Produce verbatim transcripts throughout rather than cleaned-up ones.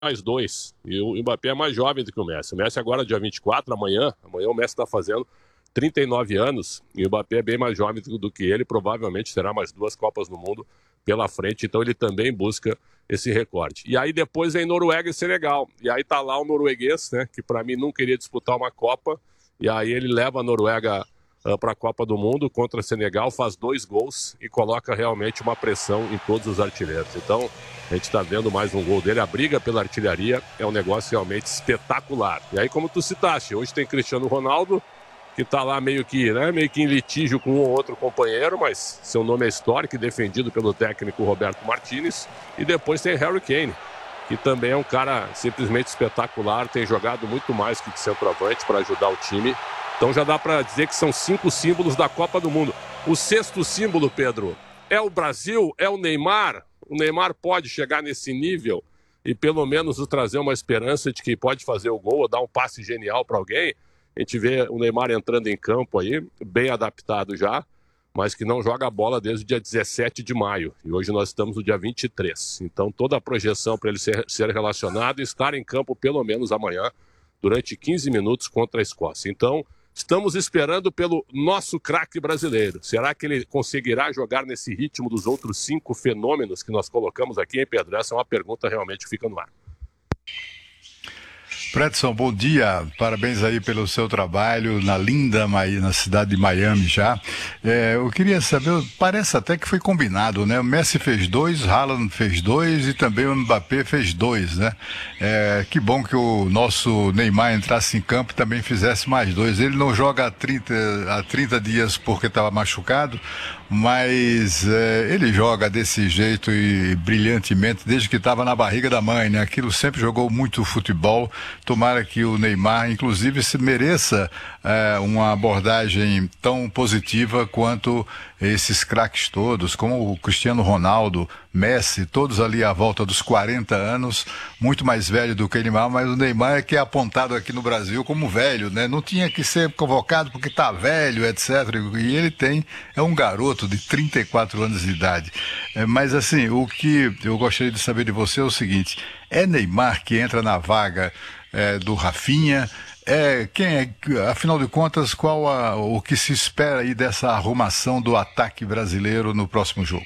mais dois. E o Mbappé é mais jovem do que o Messi. O Messi agora, dia vinte e quatro, amanhã, amanhã o Messi está fazendo trinta e nove anos, e o Mbappé é bem mais jovem do, do que ele, provavelmente terá mais duas Copas do Mundo pela frente, então ele também busca esse recorde. E aí depois vem Noruega e Senegal, e aí tá lá o norueguês, né, que para mim não queria disputar uma Copa, e aí ele leva a Noruega uh, para a Copa do Mundo contra Senegal, faz dois gols e coloca realmente uma pressão em todos os artilheiros. Então a gente está vendo mais um gol dele, a briga pela artilharia é um negócio realmente espetacular. E aí, como tu citaste, hoje tem Cristiano Ronaldo, que está lá meio que, né, meio que em litígio com um ou outro companheiro, mas seu nome é histórico e defendido pelo técnico Roberto Martinez. E depois tem Harry Kane, que também é um cara simplesmente espetacular, tem jogado muito mais que de centroavante para ajudar o time. Então já dá para dizer que são cinco símbolos da Copa do Mundo. O sexto símbolo, Pedro, é o Brasil, é o Neymar. O Neymar pode chegar nesse nível e pelo menos nos trazer uma esperança de que pode fazer o gol ou dar um passe genial para alguém. A gente vê o Neymar entrando em campo aí, bem adaptado já, mas que não joga a bola desde o dia dezessete de maio. E hoje nós estamos no dia vinte e três. Então toda a projeção para ele ser, ser relacionado e estar em campo pelo menos amanhã, durante quinze minutos contra a Escócia. Então estamos esperando pelo nosso craque brasileiro. Será que ele conseguirá jogar nesse ritmo dos outros cinco fenômenos que nós colocamos aqui, hein, Pedro? Essa é uma pergunta realmente que fica no ar. Fredson, bom dia, parabéns aí pelo seu trabalho na linda, na cidade de Miami já. É, eu queria saber, parece até que foi combinado, né? O Messi fez dois, Haaland fez dois e também o Mbappé fez dois, né? É, que bom que o nosso Neymar entrasse em campo e também fizesse mais dois. Ele não joga há trinta, há trinta dias porque estava machucado, mas é, ele joga desse jeito e brilhantemente desde que estava na barriga da mãe, né? Aquilo sempre jogou muito futebol. Tomara que o Neymar, inclusive, se mereça é, uma abordagem tão positiva quanto esses craques todos, como o Cristiano Ronaldo, Messi, todos ali à volta dos quarenta anos, muito mais velho do que o Neymar, mas o Neymar é que é apontado aqui no Brasil como velho, né? Não tinha que ser convocado porque tá velho, etcétera. E ele tem, é um garoto de trinta e quatro anos de idade. É, mas assim, o que eu gostaria de saber de você é o seguinte, é Neymar que entra na vaga é, do Rafinha? É, quem é, afinal de contas, qual a, o que se espera aí dessa arrumação do ataque brasileiro no próximo jogo?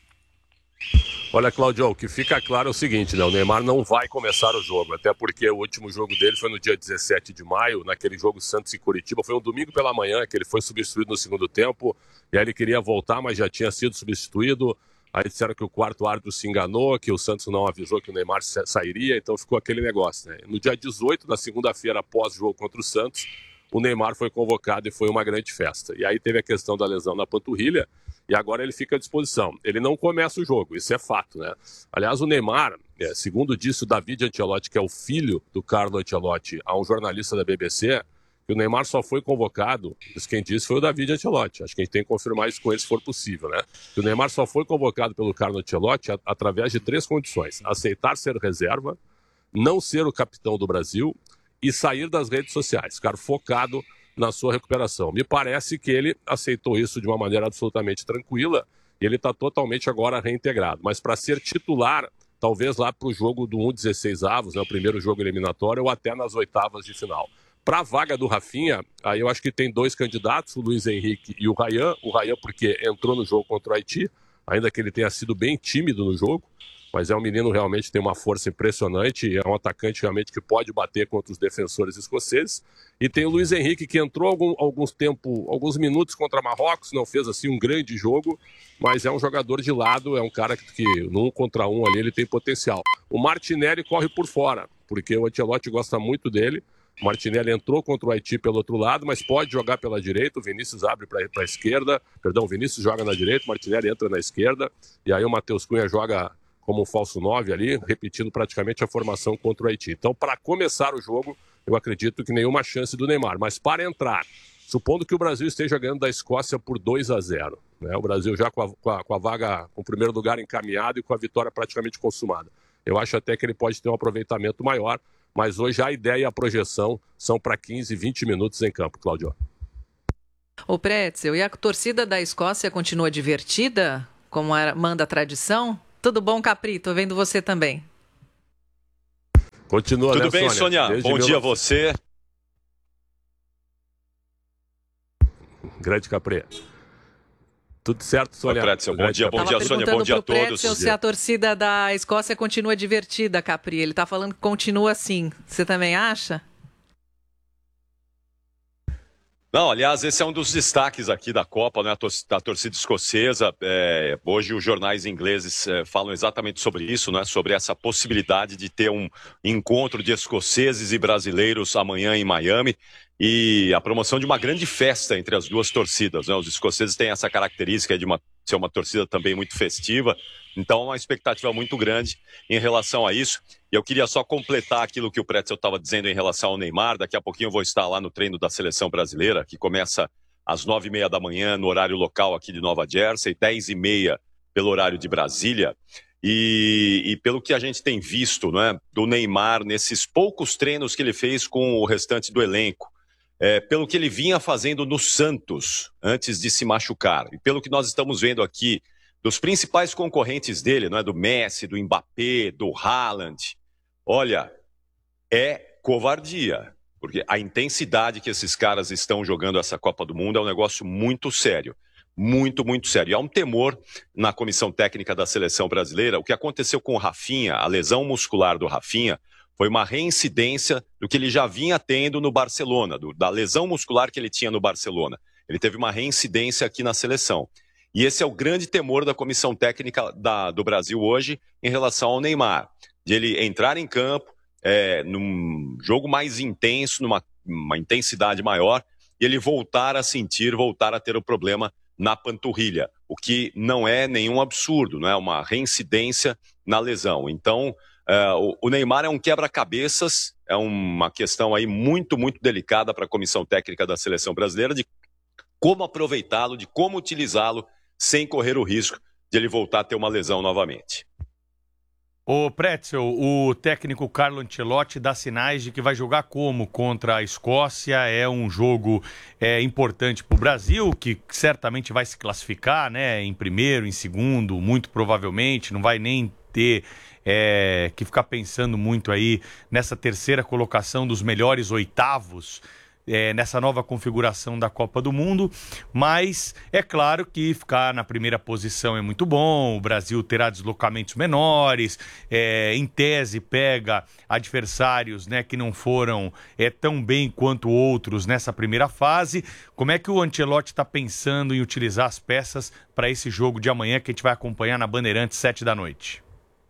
Olha, Claudio, o que fica claro é o seguinte, né? O Neymar não vai começar o jogo, até porque o último jogo dele foi no dia dezessete de maio, naquele jogo Santos e Curitiba, foi um domingo pela manhã que ele foi substituído no segundo tempo, e aí ele queria voltar, mas já tinha sido substituído. Aí disseram que o quarto árbitro se enganou, que o Santos não avisou que o Neymar sairia, então ficou aquele negócio, né? No dia dezoito, na segunda-feira, após o jogo contra o Santos, o Neymar foi convocado e foi uma grande festa. E aí teve a questão da lesão na panturrilha, e agora ele fica à disposição. Ele não começa o jogo, isso é fato, né? Aliás, o Neymar, é, segundo disse o David Ancelotti, que é o filho do Carlo Ancelotti, a um jornalista da B B C, que o Neymar só foi convocado, isso quem disse foi o David Ancelotti, acho que a gente tem que confirmar isso com ele se for possível, né? Que o Neymar só foi convocado pelo Carlo Ancelotti a, através de três condições: aceitar ser reserva, não ser o capitão do Brasil e sair das redes sociais, ficar focado na sua recuperação. Me parece que ele aceitou isso de uma maneira absolutamente tranquila e ele está totalmente agora reintegrado, mas para ser titular, talvez lá para o jogo do um dezesseis avos, né, o primeiro jogo eliminatório, ou até nas oitavas de final. Para a vaga do Rafinha, aí eu acho que tem dois candidatos, o Luiz Henrique e o Ryan. O Ryan porque entrou no jogo contra o Haiti, ainda que ele tenha sido bem tímido no jogo, mas é um menino realmente que tem uma força impressionante, é um atacante realmente que pode bater contra os defensores escoceses. E tem o Luiz Henrique, que entrou algum, alguns, tempo, alguns minutos contra Marrocos, não fez assim um grande jogo, mas é um jogador de lado, é um cara que, que no um contra um ali ele tem potencial. O Martinelli corre por fora, porque o Ancelotti gosta muito dele. O Martinelli entrou contra o Haiti pelo outro lado, mas pode jogar pela direita. O Vinícius abre para a esquerda. Perdão, o Vinícius joga na direita, o Martinelli entra na esquerda. E aí o Matheus Cunha joga como um falso nove ali, repetindo praticamente a formação contra o Haiti. Então, para começar o jogo, eu acredito que nenhuma chance do Neymar. Mas para entrar, supondo que o Brasil esteja ganhando da Escócia por dois a zero, né? O Brasil já com a, com, a, com a vaga, com o primeiro lugar encaminhado e com a vitória praticamente consumada. Eu acho até que ele pode ter um aproveitamento maior, mas hoje a ideia e a projeção são para quinze, vinte minutos em campo, Claudio. Ô Pretzel, e a torcida da Escócia continua divertida, como era, manda a tradição? Tudo bom, Capri? Tô vendo você também. Continua, Tudo né, bem, Sônia? Sônia? Bom dia a você. Grande Capri. Tudo certo, Sônia? Pretzel, bom dia, bom dia, Sônia, bom dia a todos. Pretzel, se a torcida da Escócia continua divertida, Capri. Ele está falando que continua assim. Você também acha? Não, aliás, esse é um dos destaques aqui da Copa, né, da torcida escocesa. É, hoje os jornais ingleses é, falam exatamente sobre isso, né, sobre essa possibilidade de ter um encontro de escoceses e brasileiros amanhã em Miami e a promoção de uma grande festa entre as duas torcidas, né? Os escoceses têm essa característica de uma, ser uma torcida também muito festiva, então uma expectativa muito grande em relação a isso. E eu queria só completar aquilo que o Pretzel estava dizendo em relação ao Neymar. Daqui a pouquinho eu vou estar lá no treino da seleção brasileira, que começa às nove e meia da manhã no horário local aqui de Nova Jersey, dez e meia pelo horário de Brasília. E, e pelo que a gente tem visto, né, do Neymar nesses poucos treinos que ele fez com o restante do elenco, é, pelo que ele vinha fazendo no Santos antes de se machucar, e pelo que nós estamos vendo aqui dos principais concorrentes dele, não é, do Messi, do Mbappé, do Haaland, olha, é covardia, porque a intensidade que esses caras estão jogando essa Copa do Mundo é um negócio muito sério, muito, muito sério. E há um temor na comissão técnica da seleção brasileira. O que aconteceu com o Rafinha, a lesão muscular do Rafinha, foi uma reincidência do que ele já vinha tendo no Barcelona, do, da lesão muscular que ele tinha no Barcelona. Ele teve uma reincidência aqui na seleção. E esse é o grande temor da comissão técnica da, do Brasil hoje em relação ao Neymar, de ele entrar em campo, é, num jogo mais intenso, numa uma intensidade maior, e ele voltar a sentir, voltar a ter o problema na panturrilha, o que não é nenhum absurdo, não é uma reincidência na lesão. Então, Uh, o Neymar é um quebra-cabeças, é uma questão aí muito, muito delicada para a comissão técnica da seleção brasileira de como aproveitá-lo, de como utilizá-lo sem correr o risco de ele voltar a ter uma lesão novamente. Ô Pretzel, o técnico Carlo Ancelotti dá sinais de que vai jogar como contra a Escócia. É um jogo é, importante para o Brasil, que certamente vai se classificar, né, em primeiro, em segundo, muito provavelmente, não vai nem ter é, que ficar pensando muito aí nessa terceira colocação dos melhores oitavos, é, nessa nova configuração da Copa do Mundo, mas é claro que ficar na primeira posição é muito bom. O Brasil terá deslocamentos menores, é, em tese pega adversários, né, que não foram é, tão bem quanto outros nessa primeira fase. Como é que o Ancelotti está pensando em utilizar as peças para esse jogo de amanhã que a gente vai acompanhar na Bandeirantes, sete da noite?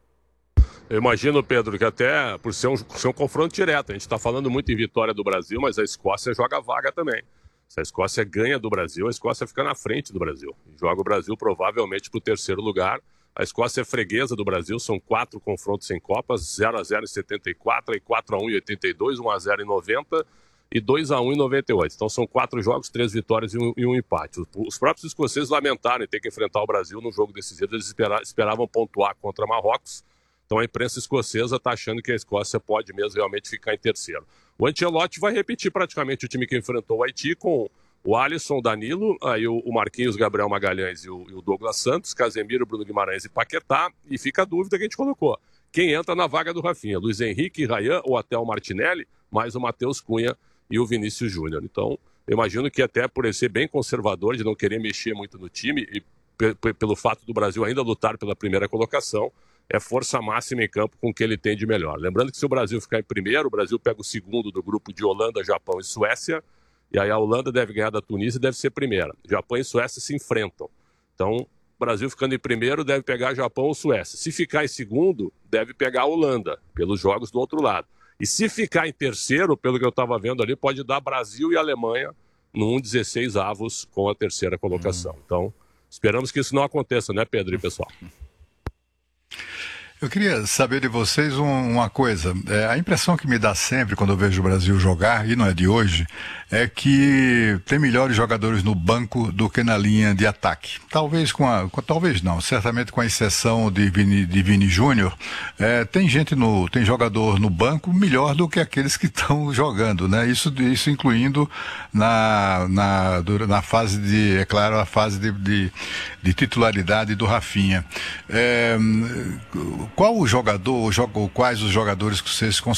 Eu imagino, Pedro, que até por ser um, ser um confronto direto, a gente está falando muito em vitória do Brasil, mas a Escócia joga vaga também. Se a Escócia ganha do Brasil, a Escócia fica na frente do Brasil. Joga o Brasil provavelmente para o terceiro lugar. A Escócia é freguesa do Brasil, são quatro confrontos em Copas, zero a zero em setenta e quatro, aí quatro a um em oitenta e dois, um a zero em noventa e dois a um em noventa e oito. Então são quatro jogos, três vitórias e um, e um empate. Os próprios escoceses lamentaram em ter que enfrentar o Brasil no jogo decisivo, eles esperavam, esperavam pontuar contra Marrocos. Então a imprensa escocesa está achando que a Escócia pode mesmo realmente ficar em terceiro. O Ancelotti vai repetir praticamente o time que enfrentou o Haiti com o Alisson, o Danilo, aí o Marquinhos, Gabriel Magalhães e o, e o Douglas Santos, Casemiro, Bruno Guimarães e Paquetá. E fica a dúvida que a gente colocou. Quem entra na vaga do Rafinha? Luiz Henrique, Ryan ou até o Martinelli, mais o Matheus Cunha e o Vinícius Júnior. Então, eu imagino que até por ele ser bem conservador, de não querer mexer muito no time, e p- pelo fato do Brasil ainda lutar pela primeira colocação, é força máxima em campo com o que ele tem de melhor. Lembrando que se o Brasil ficar em primeiro, o Brasil pega o segundo do grupo de Holanda, Japão e Suécia, e aí a Holanda deve ganhar da Tunísia e deve ser primeira. Japão e Suécia se enfrentam. Então, o Brasil ficando em primeiro deve pegar Japão ou Suécia. Se ficar em segundo, deve pegar a Holanda, pelos jogos do outro lado. E se ficar em terceiro, pelo que eu estava vendo ali, pode dar Brasil e Alemanha num dezesseis avos com a terceira colocação. Hum. Então, esperamos que isso não aconteça, né, Pedro e pessoal? Eu queria saber de vocês um, uma coisa. É, a impressão que me dá sempre quando eu vejo o Brasil jogar, e não é de hoje, é que tem melhores jogadores no banco do que na linha de ataque. Talvez com a... Com, talvez não, certamente com a exceção de Vini, de Vini Júnior, é, tem gente no... tem jogador no banco melhor do que aqueles que estão jogando, né? Isso, isso incluindo na, na, na fase de... é claro, a fase de, de, de titularidade do Rafinha. É, qual o jogador, quais os jogadores que vocês